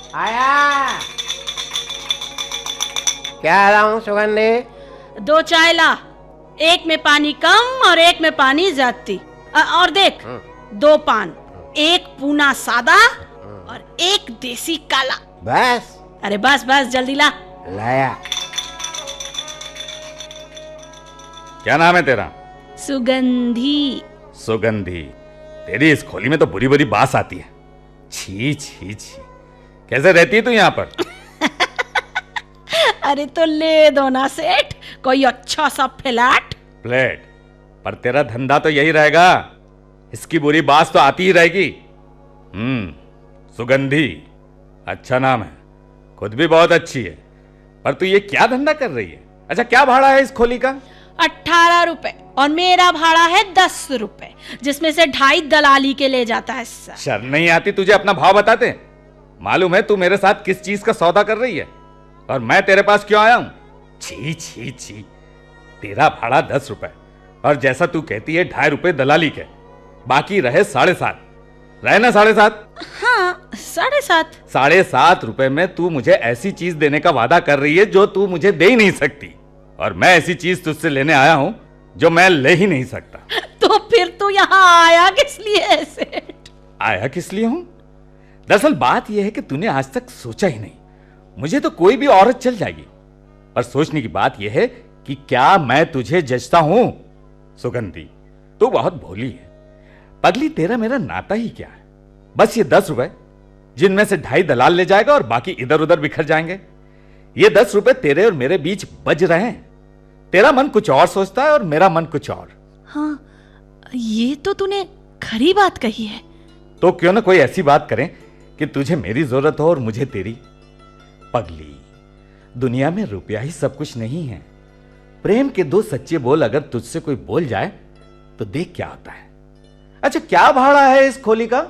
आया। क्या लाऊं सुगंधी? 2 चाय ला, एक में पानी कम और एक में पानी ज्यादती। और देख 2 पान, एक पूना सादा और एक देसी काला। बस? अरे बस बस, जल्दी ला। लाया। क्या नाम है तेरा? सुगंधी। सुगंधी। तेरी इस खोली में तो बुरी बुरी बास आती है। छी छी छी, कैसे रहती है तू यहाँ पर? अरे तो ले दो ना सेठ, कोई अच्छा सा फ्लैट। फ्लैट? पर तेरा धंधा तो यही रहेगा, इसकी बुरी बात तो आती ही रहेगी। सुगंधी अच्छा नाम है, खुद भी बहुत अच्छी है। पर तू ये क्या धंधा कर रही है? अच्छा, क्या भाड़ा है इस खोली का? 18 रुपए और मेरा भाड़ा है 10 रुपए, जिसमें से 2.5 दलाली के ले जाता है सर। शर्म नहीं आती तुझे अपना भाव बताते? मालूम है तू मेरे साथ किस चीज का सौदा कर रही है और मैं तेरे पास क्यों आया हूं? छी छी छी, तेरा भाड़ा 10 रुपए और जैसा तू कहती है 2.5 रुपए दलाली के, बाकी रहे 7.5। रहे ना 7.5? हाँ 7.5। 7.5 रुपए में तू मुझे ऐसी चीज देने का वादा कर रही है जो तू मुझे दे ही नहीं सकती, और मैं ऐसी चीज तुझसे लेने आया हूं जो मैं ले ही नहीं सकता। तो फिर तू यहाँ आया किस लिए है सेठ? आया किस लिए हूं? दरअसल बात यह है कि तूने आज तक सोचा ही नहीं। मुझे तो कोई भी औरत चल जाएगी, पर सोचने की बात यह है कि क्या मैं तुझे जचता हूं? सुगंधी, तू बहुत भोली है। पगली, तेरा मेरा नाता ही क्या है? बस ये 10 रुपए, जिनमें से 2.5 दलाल ले जाएगा और बाकी इधर उधर बिखर जाएंगे। ये 10 रुपए तेरे और मेरे बीच बज रहे हैं। तेरा मन कुछ और सोचता है और मेरा मन कुछ और। हाँ, ये तो तूने खरी बात कही है। तो क्यों ना कोई ऐसी बात करें कि तुझे मेरी जरूरत हो और मुझे तेरी। पगली, दुनिया में रुपया ही सब कुछ नहीं है। प्रेम के 2 सच्चे बोल अगर तुझसे कोई बोल जाए तो देख क्या होता है। अच्छा, क्या भाड़ा है इस खोली का?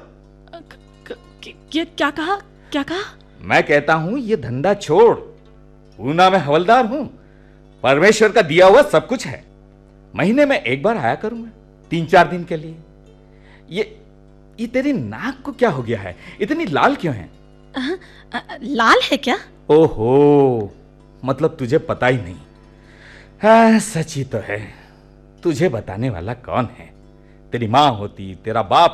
क्या कहा? क्या कहा? मैं कहता हूं ये धंधा छोड़। पूना में हवलदार हूं, परमेश्वर का दिया हुआ सब कुछ है। महीने में एक बार आया करूंगा 3-4 दिन के लिए। ये तेरी नाक को क्या हो गया है? इतनी लाल क्यों है? लाल है क्या? ओहो, मतलब तुझे पता ही नहीं। हाँ, सच ही तो है। तुझे बताने वाला कौन है? तेरी माँ होती, तेरा बाप